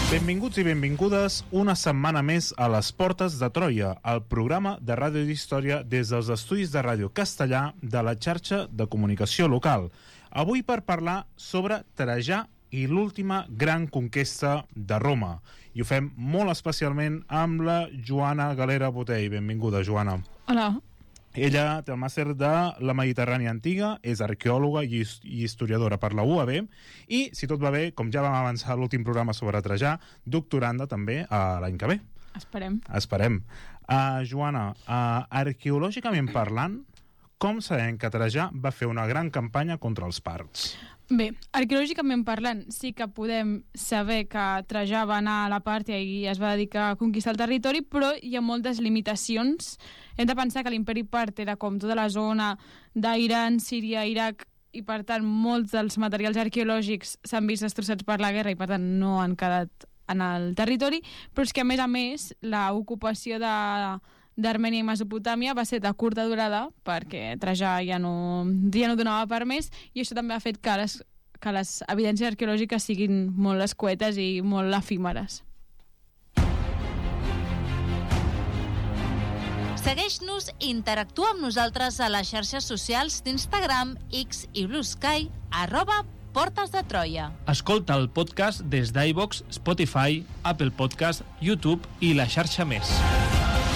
Benvinguts i benvingudes una setmana més a Les Portes de Troia, el programa de ràdio d'història des dels estudis de ràdio castellà de la xarxa de comunicació local. Avui per parlar sobre Trajà i l'última gran conquesta de Roma. I ho fem molt especialment amb la Joana Galera Botell. Benvinguda, Joana. Hola. Ella té el màster de la Mediterrània Antiga, és arqueòloga i historiadora per la UAB i, si tot va bé, com ja vam avançar a l'últim programa sobre Trajà, doctoranda també l'any que ve. Esperem. Joana, arqueològicament parlant, com sabem que Trajà va fer una gran campanya contra els parts? Bé, arqueològicament parlant, sí que podem saber que Trajà va anar a la Pàrtia i es va dedicar a conquistar el territori, però hi ha moltes limitacions. Hem de pensar que l'imperi part era com tota la zona d'Iran, Síria, Iraq, i per tant molts dels materials arqueològics s'han vist destrossats per la guerra i per tant no han quedat en el territori, però és que a més l'ocupació d'Armènia i Mesopotàmia va ser de curta durada perquè Trajà ja no donava per més, i això també ha fet que les evidències arqueològiques siguin molt escuetes i molt efímeres. Segueix-nos i interactua amb nosaltres a les xarxes socials d'Instagram, X i Blue Sky, @Portes de Troia. Escolta el podcast des d'iVoox, Spotify, Apple Podcast, YouTube i la xarxa més.